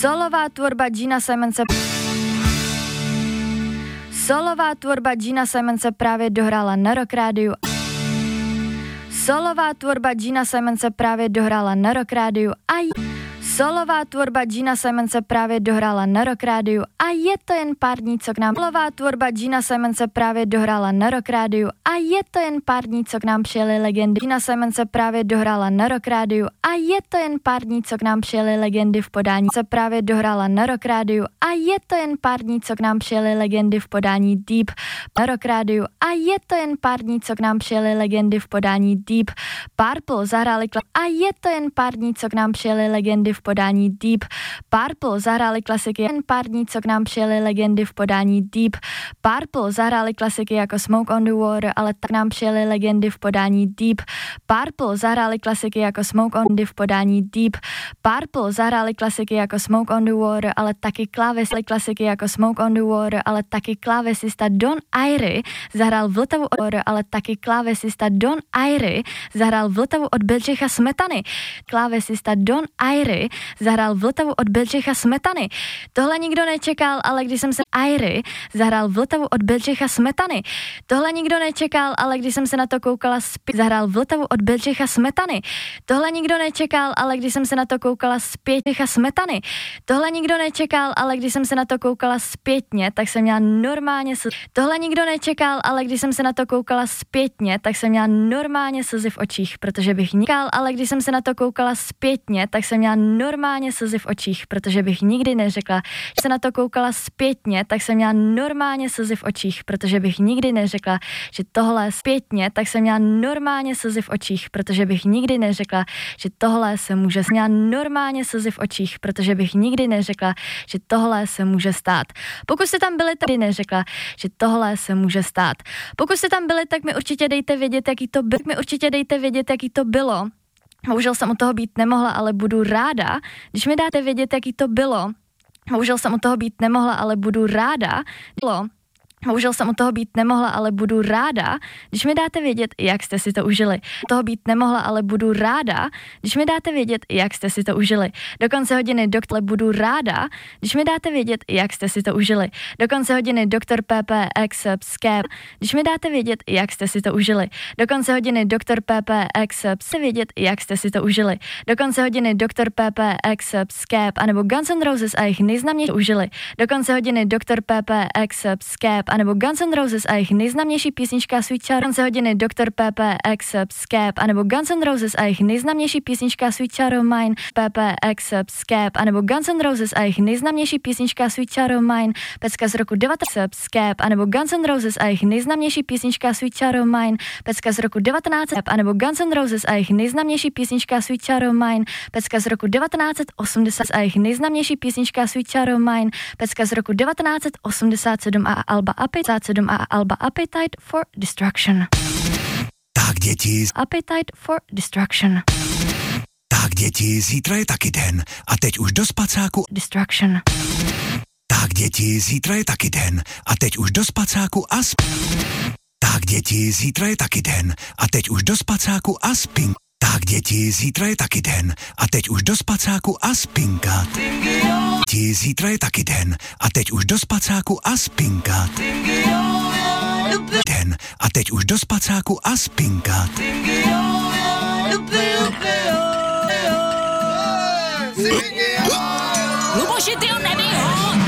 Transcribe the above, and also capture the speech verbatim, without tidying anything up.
Solová tvorba Gina Simonse Solová tvorba Gina Simonse právě dohrála na Rock Rádiu. Solová tvorba Gina Simonse právě dohrála na Rock Rádiu a j- Solová tvorba Gina Simonse právě dohrála na Rock Rádiu a je to jen pár dní, co k nám Solová tvorba Gina Simonse právě dohrála na Rock Rádiu a je to jen pár dní, co k nám přijeli legendy. Gina Simonse právě dohrála na Rock Rádiu a je to jen pár dní, co k nám přijeli legendy v podání. Se právě dohrála na Rock Rádiu a je to jen pár dní, co k nám přijeli legendy v podání Deep na Rock Rádiu a je to jen pár dní, co k nám přijeli legendy v podání Deep Purple zahráli kla- a je to jen pár dní, co k nám přijeli legendy v podání Deep Purple zahráli klasiky jen pár dní, co k nám přijeli legendy v podání Deep Purple zahráli klasiky jako Smoke on the Water, ale tak nám přijeli legendy v podání Deep Purple zahráli klasiky jako Smoke on the v podání Deep Purple zahráli klasiky jako Smoke on the Water, ale taky klávesy klasiky jako Smoke on the Water, ale taky klávesista Don Airy zahrál Vltavu od Water, ale taky klávesista Don Airy zahrál Vltavu od Bedřicha Smetany. Klávesista Don Airy zahrál Vltavu od Bedřicha Smetany. Tohle nikdo nečekal, ale když jsem se Airy zahrál Vltavu od Bedřicha Smetany. Tohle nikdo nečekal, ale když jsem se na to koukala zpět, zahrál Vltavu od Bedřicha Smetany. Tohle nikdo nečekal, ale když jsem se na to koukala zpětně Smetany. Tohle nikdo nečekal, ale když jsem se na to koukala zpětně, tak jsem měla normálně slzy. Tohle nikdo nečekal, ale když jsem se na to koukala zpětně, tak jsem měla normálně slzy v očích, protože bych nikal, ale když jsem se na to koukala zpětně, tak jsem měla normálně slzy v očích, protože bych nikdy neřekla, že se na to koukala zpětně, tak jsem měla normálně slzy v očích, protože bych nikdy neřekla, že tohle zpětně, tak jsem měla normálně slzy v očích, protože bych nikdy neřekla, že tohle se může měla normálně slzy v očích, protože bych nikdy neřekla, že tohle se může stát. Pokud jste tam byli, tak neřekla, že tohle se může stát. Pokud jste tam byli, tak mi určitě dejte vědět, jaký to bylo. Mi určitě dejte vědět, jaký to bylo. Bohužel jsem u toho být nemohla, ale budu ráda, když mi dáte vědět, jaký to bylo. Bohužel jsem u toho být nemohla, ale budu ráda. Bylo. Bohužel jsem u toho být nemohla, ale budu ráda, když mi dáte vědět, jak jste si to užili. U toho být nemohla, ale budu ráda, když mi dáte vědět, jak jste si to užili. Do konce hodiny doktor budu ráda, když mi dáte vědět, jak jste si to užili. Do konce hodiny doktor P P X Scap, když mi dáte vědět, jak jste si to užili. Do konce hodiny doktor P P X vědět, jak jste si to užili. Do konce hodiny doktor P P X Scap, anebo Guns N' Roses a jejich nejznámější užili. Do konce hodiny doktor P P X Scap, anebo Guns N' Roses a jejich nejznámější písnička Sweet Child. Do konce hodiny doktor P P X Scap, anebo Guns N' Roses a jejich nejznámější písnička Sweet Child of Mine. P P X Scap, anebo Guns N' Roses a jejich nejznámější písnička Sweet Child of Mine. Pecka z roku devatenáct Scap, anebo Guns N' Roses a jejich nejznámější písnička Sweet Child of Mine. Pecka z roku devatenáct anebo Guns N' Roses a jejich nejznámější písnička Sweet Child of Mine. Pecka z roku devatenáct osmdesát a jejich nejznámější písnička Sweet Child of Mine. Pecka z roku devatenáct osmdesát sedm a Alba Appetite sedm a Alba Appetite for Destruction. Tak děti. Appetite for Destruction. Tak děti, zítra je taky den a teď už do spacáku. Destruction. Tak děti, zítra je taky den a teď už do spacáku a sp... Tak děti, zítra je taky den a teď už do spacáku a spink. Tak děti, zítra je taky den a teď už do spacáku a spinkat. Děti, zítra je taky den a teď už do spacáku a spinkat. Den a teď už do spacáku a spinkat. Luboši, ty ho neví!